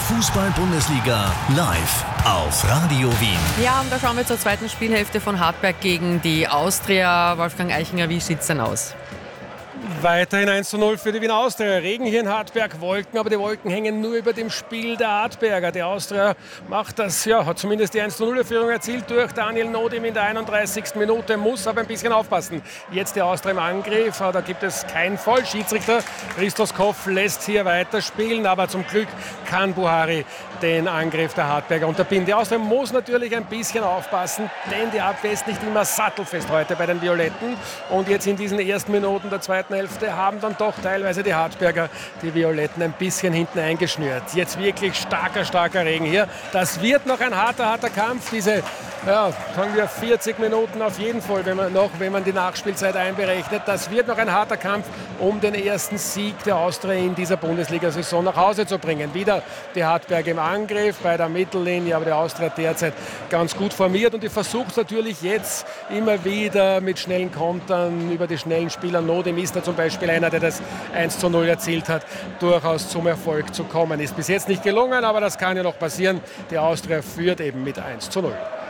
Fußball-Bundesliga live auf Radio Wien. Ja, und da schauen wir zur zweiten Spielhälfte von Hartberg gegen die Austria. Wolfgang Eichinger, wie sieht es denn aus? Weiterhin 1:0 für die Wiener Austria. Regen hier in Hartberg, Wolken, aber die Wolken hängen nur über dem Spiel der Hartberger. Die Austria macht das, hat zumindest die 1:0-Führung erzielt durch Daniel Nodim in der 31. Minute, muss aber ein bisschen aufpassen. Jetzt die Austria im Angriff, da gibt es keinen Foul. Schiedsrichter Christos Koff lässt hier weiterspielen, aber zum Glück kann Buhari den Angriff der Hartberger unterbinden. Die Austria muss natürlich ein bisschen aufpassen, denn die Abwehr ist nicht immer sattelfest heute bei den Violetten. Und jetzt in diesen ersten Minuten der zweiten Hälfte haben dann doch teilweise die Hartberger die Violetten ein bisschen hinten eingeschnürt. Jetzt wirklich starker Regen hier. Das wird noch ein harter Kampf. Diese, sagen wir 40 Minuten auf jeden Fall, wenn man die Nachspielzeit einberechnet. Das wird noch ein harter Kampf, um den ersten Sieg der Austria in dieser Bundesliga-Saison nach Hause zu bringen. Wieder die Hartberger im Angriff bei der Mittellinie, aber die Austria derzeit ganz gut formiert und die versucht natürlich jetzt immer wieder mit schnellen Kontern über die schnellen Spieler. Nodim ist da zum Beispiel einer, der das 1:0 erzielt hat, durchaus zum Erfolg zu kommen. Ist bis jetzt nicht gelungen, aber das kann ja noch passieren. Die Austria führt eben mit 1:0.